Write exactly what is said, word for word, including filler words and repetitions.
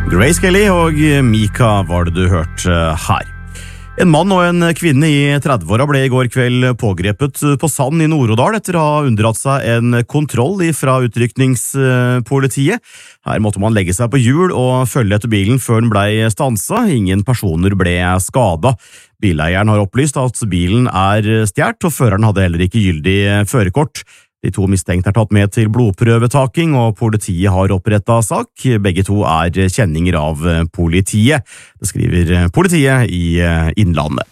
Grace Kelly og Mika var det du hørte her. En mann og en kvinne i trettiåra ble i går kveld pågrepet på Sand i Nord-Odal etter å ha unndratt seg en kontroll fra utrykningspolitiet. Her måtte man legge seg på hjul og følge etter bilen før den ble stanset. Ingen personer ble skadet. Bileieren har opplyst at bilen er stjert, og føreren hadde heller ikke gyldig førerkort. De to mistenkte er tatt med til blodprøvetaking, og politiet har opprettet sak. Begge to er kjenninger av politiet. Det skriver politiet i Innlandet.